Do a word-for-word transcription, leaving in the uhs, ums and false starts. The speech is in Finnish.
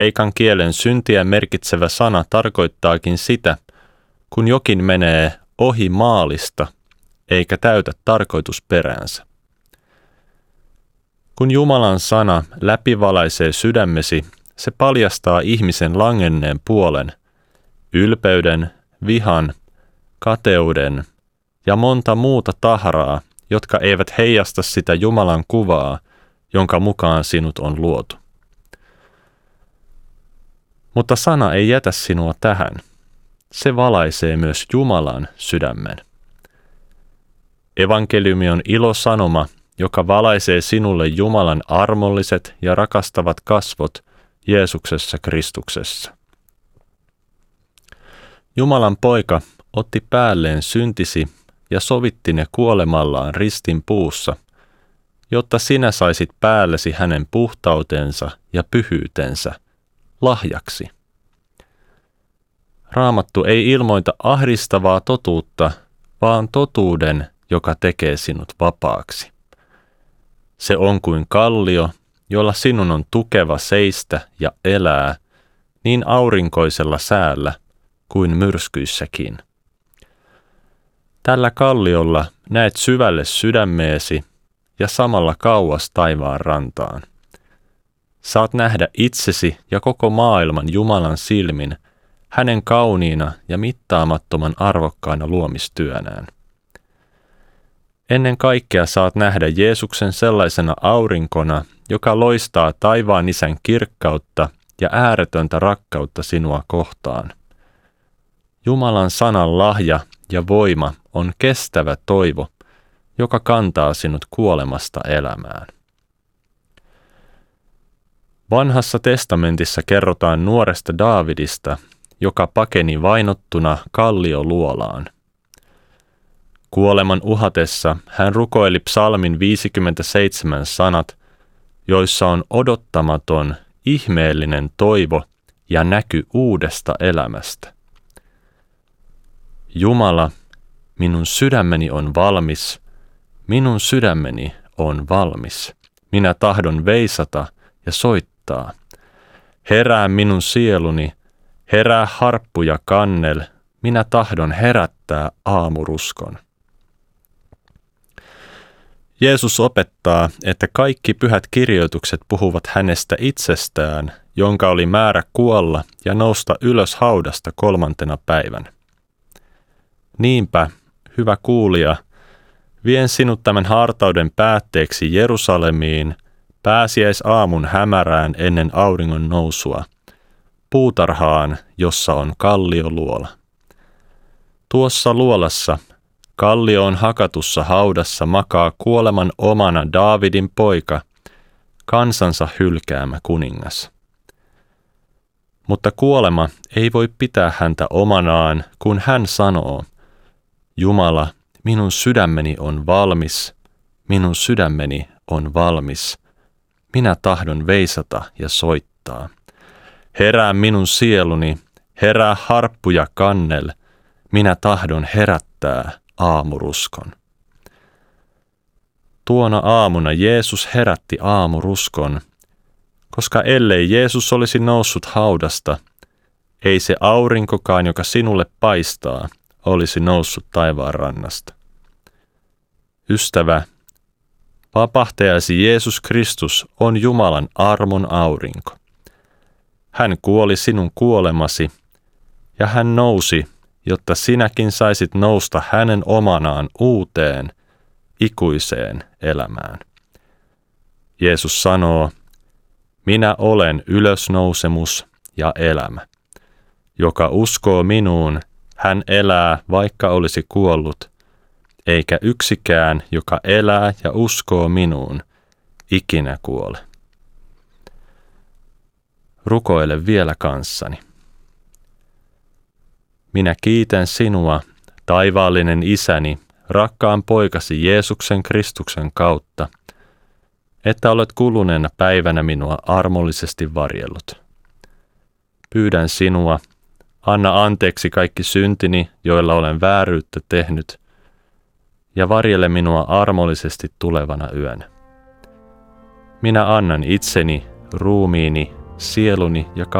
kreikan kielen syntiä merkitsevä sana tarkoittaakin sitä, kun jokin menee ohi maalista eikä täytä tarkoitusperäänsä. Kun Jumalan sana läpivalaisee sydämesi, se paljastaa ihmisen langenneen puolen, ylpeyden, vihan, kateuden ja monta muuta tahraa, jotka eivät heijasta sitä Jumalan kuvaa, jonka mukaan sinut on luotu. Mutta sana ei jätä sinua tähän. Se valaisee myös Jumalan sydämen. Evankeliumi on ilosanoma, joka valaisee sinulle Jumalan armolliset ja rakastavat kasvot Jeesuksessa Kristuksessa. Jumalan poika otti päälleen syntisi ja sovitti ne kuolemallaan ristin puussa, jotta sinä saisit päällesi hänen puhtautensa ja pyhyytensä lahjaksi. Raamattu ei ilmoita ahdistavaa totuutta, vaan totuuden, joka tekee sinut vapaaksi. Se on kuin kallio, jolla sinun on tukeva seistä ja elää, niin aurinkoisella säällä kuin myrskyissäkin. Tällä kalliolla näet syvälle sydämeesi ja samalla kauas taivaan rantaan. Saat nähdä itsesi ja koko maailman Jumalan silmin, hänen kauniina ja mittaamattoman arvokkaana luomistyönään. Ennen kaikkea saat nähdä Jeesuksen sellaisena aurinkona, joka loistaa taivaan Isän kirkkautta ja ääretöntä rakkautta sinua kohtaan. Jumalan sanan lahja ja voima on kestävä toivo, joka kantaa sinut kuolemasta elämään. Vanhassa testamentissa kerrotaan nuoresta Daavidista, joka pakeni vainottuna kallioluolaan. Kuoleman uhatessa hän rukoili psalmin viisikymmentäseitsemän sanat, joissa on odottamaton, ihmeellinen toivo ja näky uudesta elämästä. Jumala, minun sydämeni on valmis, minun sydämeni on valmis. Minä tahdon veisata ja soittaa. Herää minun sieluni, herää harppu ja kannel, minä tahdon herättää aamuruskon. Jeesus opettaa, että kaikki pyhät kirjoitukset puhuvat hänestä itsestään, jonka oli määrä kuolla ja nousta ylös haudasta kolmantena päivänä. Niinpä, hyvä kuulija, vien sinut tämän hartauden päätteeksi Jerusalemiin, pääsiäisaamun hämärään ennen auringon nousua, puutarhaan, jossa on kallioluola. Tuossa luolassa, kallioon hakatussa haudassa makaa kuoleman omana Daavidin poika, kansansa hylkäämä kuningas. Mutta kuolema ei voi pitää häntä omanaan, kun hän sanoo, Jumala, minun sydämeni on valmis, minun sydämeni on valmis. Minä tahdon veisata ja soittaa. Herää minun sieluni, herää harppu ja kannel, minä tahdon herättää aamuruskon. Tuona aamuna Jeesus herätti aamuruskon, koska ellei Jeesus olisi noussut haudasta, ei se aurinkokaan, joka sinulle paistaa, olisi noussut taivaan rannasta. Ystävä, vapahtajasi Jeesus Kristus on Jumalan armon aurinko. Hän kuoli sinun kuolemasi, ja hän nousi, jotta sinäkin saisit nousta hänen omanaan uuteen, ikuiseen elämään. Jeesus sanoo, minä olen ylösnousemus ja elämä. Joka uskoo minuun, hän elää, vaikka olisi kuollut, eikä yksikään, joka elää ja uskoo minuun, ikinä kuole. Rukoile vielä kanssani. Minä kiitän sinua, taivaallinen Isäni, rakkaan poikasi Jeesuksen Kristuksen kautta, että olet kuluneena päivänä minua armollisesti varjellut. Pyydän sinua, anna anteeksi kaikki syntini, joilla olen vääryyttä tehnyt, ja varjele minua armollisesti tulevana yönä. Minä annan itseni, ruumiini, sieluni ja